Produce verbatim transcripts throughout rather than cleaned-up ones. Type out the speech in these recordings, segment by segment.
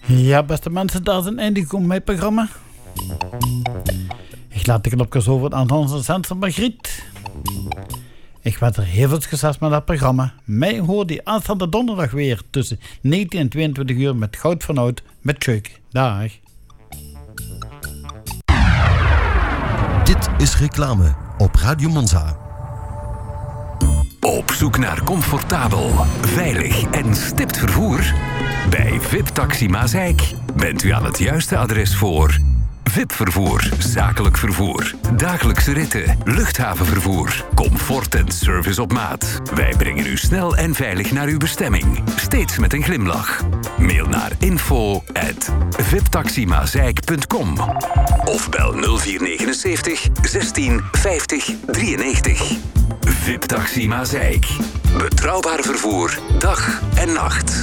Ja, beste mensen, daar is een einde gekomen met het programma. Ik laat de knopjes over aan Hans en Sens en Margriet. Ik wens er heel veel succes met dat programma. Mij hoort die aanstaande donderdag weer tussen negentien en tweeëntwintig uur met Goud van Oud met Chuck. Dag. Dit is reclame op Radio Monza. Op zoek naar comfortabel, veilig en stipt vervoer? Bij V I P Taxi Mazeik bent u aan het juiste adres voor V I P-vervoer, zakelijk vervoer, dagelijkse ritten, luchthavenvervoer, comfort en service op maat. Wij brengen u snel en veilig naar uw bestemming, steeds met een glimlach. Mail naar info at viptaximazeik punt com of bel nul vier negenenzeventig zestien vijftig drieënnegentig. V I P Taxi Mazeik. Betrouwbaar vervoer, dag en nacht.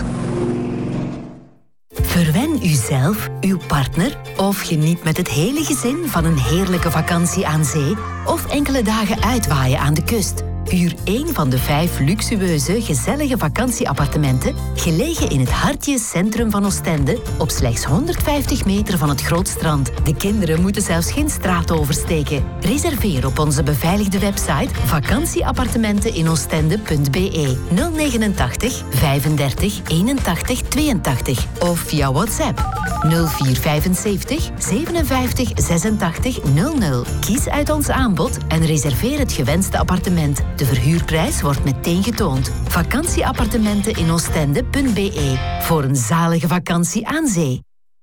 Verwen uzelf, uw partner of geniet met het hele gezin van een heerlijke vakantie aan zee of enkele dagen uitwaaien aan de kust. Huur één van de vijf luxueuze, gezellige vakantieappartementen gelegen in het hartje centrum van Oostende op slechts honderdvijftig meter van het Grootstrand. De kinderen moeten zelfs geen straat oversteken. Reserveer op onze beveiligde website vakantieappartementeninoostende punt be nul negenentachtig vijfendertig eenentachtig tweeëntachtig of via WhatsApp nul vier vijfenzeventig zevenenvijftig zesentachtig nul nul. Kies uit ons aanbod en reserveer het gewenste appartement. De verhuurprijs wordt meteen getoond. Vakantieappartementeninoostende punt be voor een zalige vakantie aan zee.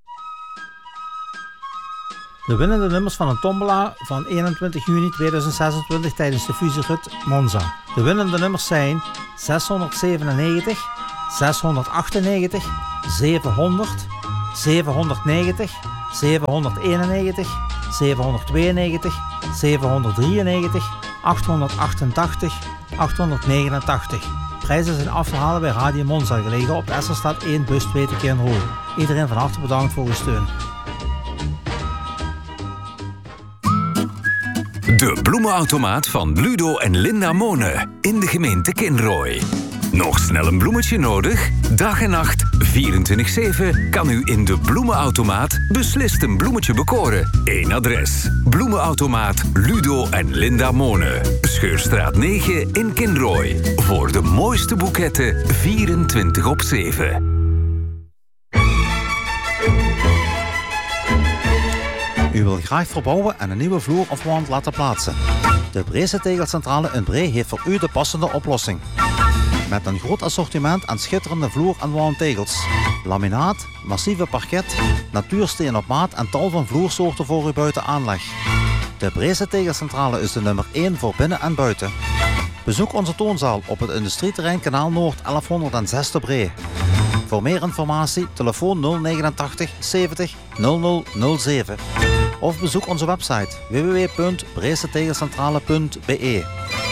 De winnende nummers van een tombola van eenentwintig juni tweeduizend zesentwintig tijdens de fusierit Monza. De winnende nummers zijn zeshonderdzevenennegentig, zeshonderdachtennegentig, zevenhonderd, zevenhonderdnegentig, zevenhonderdeenennegentig, zevenhonderdtweeënnegentig, zevenhonderddrieënnegentig, achthonderdachtentachtig, achthonderdnegenentachtig. Prijzen zijn af te halen bij Radio Monza, gelegen op de Esserstraat één, bus twee te Kernrol. Iedereen van harte bedankt voor uw steun. De bloemenautomaat van Ludo en Linda Mone in de gemeente Kinrooi. Nog snel een bloemetje nodig? Dag en nacht, vierentwintig zeven, kan u in de bloemenautomaat beslist een bloemetje bekoren. Eén adres. Bloemenautomaat Ludo en Linda Mone. Scheurstraat negen in Kinrooi. Voor de mooiste boeketten vierentwintig op zeven. U wil graag verbouwen en een nieuwe vloer of wand laten plaatsen. De Breese Tegelcentrale in Bree heeft voor u de passende oplossing. Met een groot assortiment aan schitterende vloer- en wandtegels. Laminaat, massieve parket, natuursteen op maat en tal van vloersoorten voor uw buitenaanleg. De Breese Tegelcentrale is de nummer één voor binnen en buiten. Bezoek onze toonzaal op het industrieterrein Kanaal Noord elfhonderdzes te Bree. Voor meer informatie telefoon nul negenentachtig zeventig nul nul nul zeven. Of bezoek onze website w w w punt breese tegelcentrale punt be.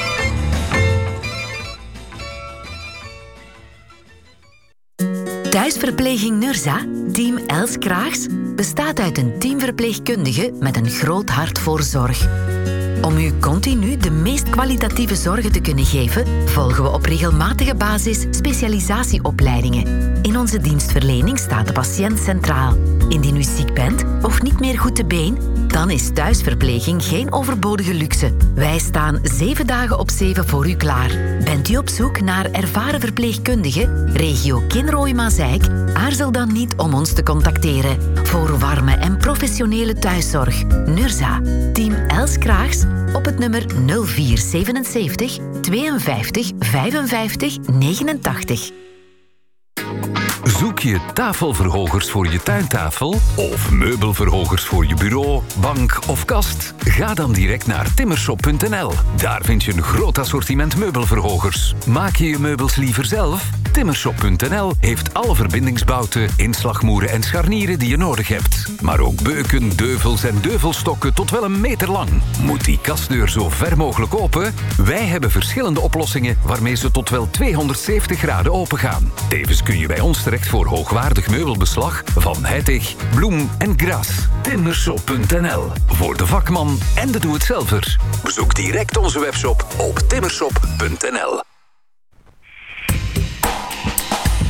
Thuisverpleging Nurza, team Els Kraags, bestaat uit een teamverpleegkundige met een groot hart voor zorg. Om u continu de meest kwalitatieve zorgen te kunnen geven, volgen we op regelmatige basis specialisatieopleidingen. In onze dienstverlening staat de patiënt centraal. Indien u ziek bent of niet meer goed te been, dan is thuisverpleging geen overbodige luxe. Wij staan zeven dagen op zeven voor u klaar. Bent u op zoek naar ervaren verpleegkundigen, regio Kinrooi-Mazeik? Aarzel dan niet om ons te contacteren. Voor warme en professionele thuiszorg. Nurza, team Els Kraags, op het nummer nul vier zevenenzeventig tweeënvijftig vijfenvijftig negenentachtig. Zoek je tafelverhogers voor je tuintafel of meubelverhogers voor je bureau, bank of kast? Ga dan direct naar timmershop punt n l. Daar vind je een groot assortiment meubelverhogers. Maak je je meubels liever zelf? timmershop punt n l heeft alle verbindingsbouten, inslagmoeren en scharnieren die je nodig hebt. Maar ook beuken, deuvels en deuvelstokken tot wel een meter lang. Moet die kastdeur zo ver mogelijk open? Wij hebben verschillende oplossingen waarmee ze tot wel tweehonderdzeventig graden open gaan. Tevens kun je bij ons terecht voor hoogwaardig meubelbeslag van Heitig, Bloem en Gras. timmershop punt n l. Voor de vakman en de doe-het-zelver. Bezoek direct onze webshop op timmershop punt n l.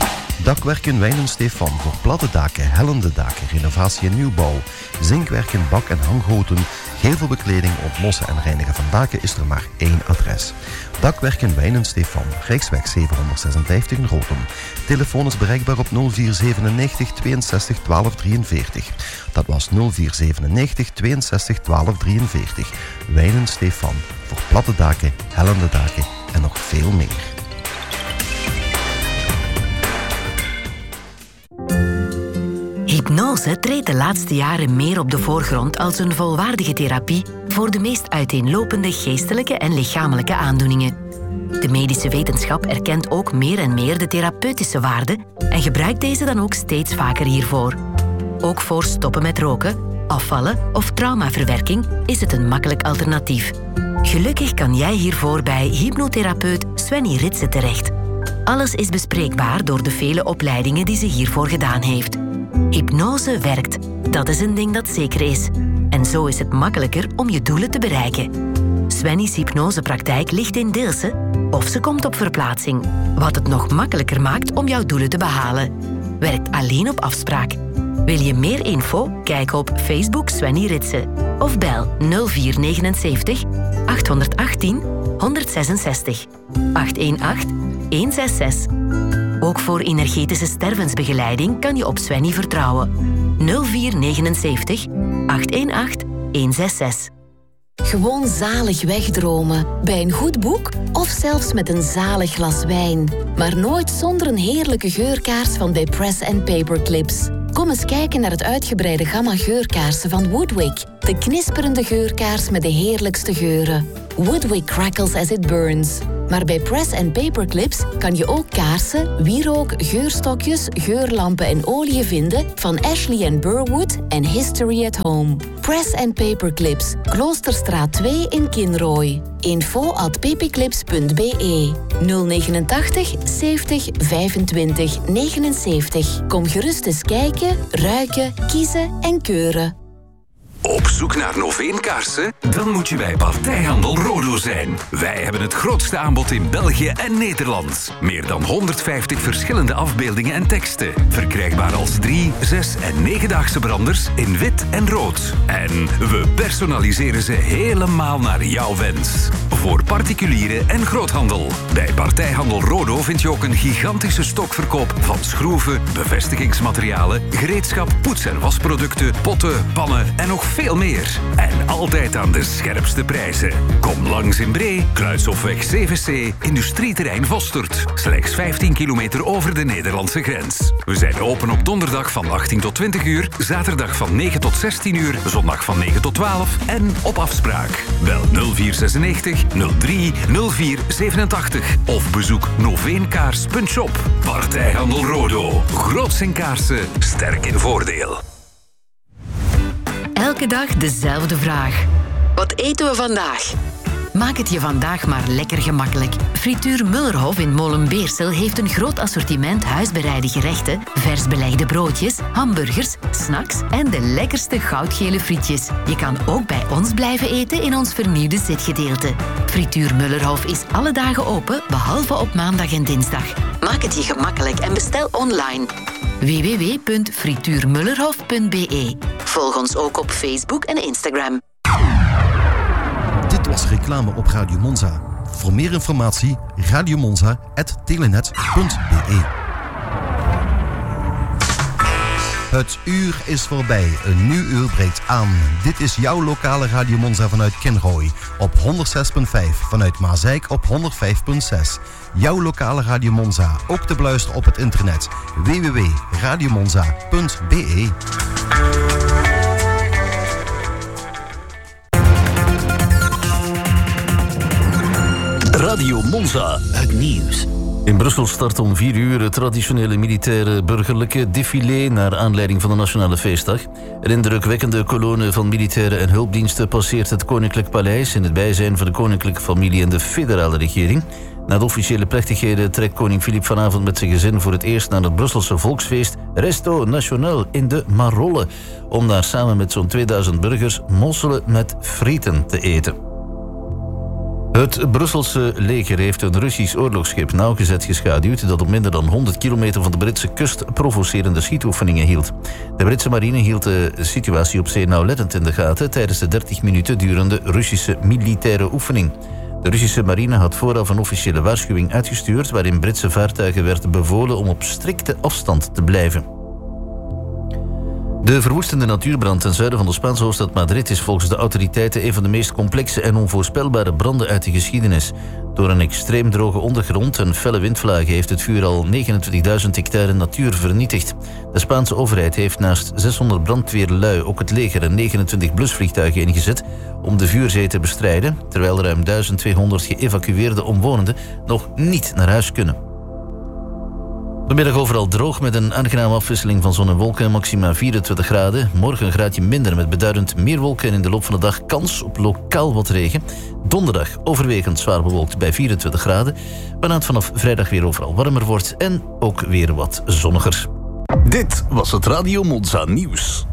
Dakwerken Wijnen Stefan voor platte daken, hellende daken, renovatie en nieuwbouw. Zinkwerken, bak- en hanggoten, gevelbekleding, ontlossen en reinigen van daken is er maar één adres. Dakwerken Wijnen Stefan, Rijksweg zevenhonderdzesenvijftig in Rotem. Telefoon is bereikbaar op nul vier zevenennegentig tweeënzestig twaalf drieënveertig. Dat was nul vier zevenennegentig tweeënzestig twaalf drieënveertig. Wijnen Stefan, voor platte daken, hellende daken en nog veel meer. Hypnose treedt de laatste jaren meer op de voorgrond als een volwaardige therapie voor de meest uiteenlopende geestelijke en lichamelijke aandoeningen. De medische wetenschap erkent ook meer en meer de therapeutische waarde en gebruikt deze dan ook steeds vaker hiervoor. Ook voor stoppen met roken, afvallen of traumaverwerking is het een makkelijk alternatief. Gelukkig kan jij hiervoor bij hypnotherapeut Svenny Ritse terecht. Alles is bespreekbaar door de vele opleidingen die ze hiervoor gedaan heeft. Hypnose werkt. Dat is een ding dat zeker is. En zo is het makkelijker om je doelen te bereiken. Svenny's hypnosepraktijk ligt in Deelse of ze komt op verplaatsing. Wat het nog makkelijker maakt om jouw doelen te behalen. Werkt alleen op afspraak. Wil je meer info? Kijk op Facebook Svenny Ritse. Of bel nul vier negenenzeventig achthonderdachttien honderdzesenzestig acht een acht een zes zes. Ook voor energetische stervensbegeleiding kan je op Svenny vertrouwen. nul vier negenenzeventig achthonderdachttien honderdzesenzestig. Gewoon zalig wegdromen, bij een goed boek of zelfs met een zalig glas wijn. Maar nooit zonder een heerlijke geurkaars van bij Press and Paper Clips. Kom eens kijken naar het uitgebreide gamma geurkaarsen van Woodwick. De knisperende geurkaars met de heerlijkste geuren. Woodwick crackles as it burns. Maar bij Press and Paper Clips kan je ook kaarsen, wierook, geurstokjes, geurlampen en oliën vinden van Ashley and Burwood en History at Home. Press and Paper Clips, Kloosterstraat twee in Kinrooi. info at ppclips punt be nul negenentachtig zeventig vijfentwintig negenenzeventig. Kom gerust eens kijken, ruiken, kiezen en keuren. Op zoek naar Noveen-kaarsen? Dan moet je bij Partijhandel Rodo zijn. Wij hebben het grootste aanbod in België en Nederland. Meer dan honderdvijftig verschillende afbeeldingen en teksten. Verkrijgbaar als drie, zes en negendaagse branders in wit en rood. En we personaliseren ze helemaal naar jouw wens. Voor particulieren en groothandel. Bij Partijhandel Rodo vind je ook een gigantische stokverkoop van schroeven, bevestigingsmaterialen, gereedschap, poets- en wasproducten, potten, pannen en nog veel meer. En altijd aan de scherpste prijzen. Kom langs in Bree, Kruishofweg zeven C, Industrieterrein Vostert. Slechts vijftien kilometer over de Nederlandse grens. We zijn open op donderdag van achttien tot twintig uur, zaterdag van negen tot zestien uur, zondag van negen tot twaalf en op afspraak. Bel nul vier zesennegentig nul drie nul vier zevenentachtig of bezoek noveenkaars punt shop. Partijhandel Rodo. Groots in kaarsen, sterk in voordeel. Elke dag dezelfde vraag. Wat eten we vandaag? Maak het je vandaag maar lekker gemakkelijk. Frituur Mullerhof in Molenbeersel heeft een groot assortiment huisbereide gerechten, vers belegde broodjes, hamburgers, snacks en de lekkerste goudgele frietjes. Je kan ook bij ons blijven eten in ons vernieuwde zitgedeelte. Frituur Mullerhof is alle dagen open, behalve op maandag en dinsdag. Maak het je gemakkelijk en bestel online. w w w punt frituurmullerhof punt be. Volg ons ook op Facebook en Instagram. Dit was reclame op Radio Monza. Voor meer informatie radiomonza punt telenet punt be. Het uur is voorbij. Een nieuw uur breekt aan. Dit is jouw lokale Radio Monza vanuit Kinrooi. Op honderdzes punt vijf. Vanuit Maasijk op honderdvijf punt zes. Jouw lokale Radio Monza. Ook te beluisteren op het internet. w w w punt radiomonza punt be. Radio Monza, het nieuws. In Brussel start om vier uur het traditionele militaire burgerlijke défilé naar aanleiding van de Nationale Feestdag. Een indrukwekkende kolonne van militairen en hulpdiensten passeert het Koninklijk Paleis in het bijzijn van de koninklijke familie en de federale regering. Na de officiële plechtigheden trekt koning Filip vanavond met zijn gezin voor het eerst naar het Brusselse volksfeest Resto National in de Marolle, om daar samen met zo'n tweeduizend burgers mosselen met frieten te eten. Het Brusselse leger heeft een Russisch oorlogsschip nauwgezet geschaduwd dat op minder dan honderd kilometer van de Britse kust provocerende schietoefeningen hield. De Britse marine hield de situatie op zee nauwlettend in de gaten tijdens de dertig minuten durende Russische militaire oefening. De Russische marine had vooraf een officiële waarschuwing uitgestuurd waarin Britse vaartuigen werd bevolen om op strikte afstand te blijven. De verwoestende natuurbrand ten zuiden van de Spaanse hoofdstad Madrid is volgens de autoriteiten een van de meest complexe en onvoorspelbare branden uit de geschiedenis. Door een extreem droge ondergrond en felle windvlagen heeft het vuur al negenentwintigduizend hectare natuur vernietigd. De Spaanse overheid heeft naast zeshonderd brandweerlui ook het leger en negenentwintig blusvliegtuigen ingezet om de vuurzee te bestrijden, terwijl ruim duizend tweehonderd geëvacueerde omwonenden nog niet naar huis kunnen. Vanmiddag overal droog met een aangename afwisseling van zon en wolken, maxima vierentwintig graden. Morgen een graadje minder met beduidend meer wolken en in de loop van de dag kans op lokaal wat regen. Donderdag overwegend zwaar bewolkt bij vierentwintig graden, waarna het vanaf vrijdag weer overal warmer wordt en ook weer wat zonniger. Dit was het Radio Monza Nieuws.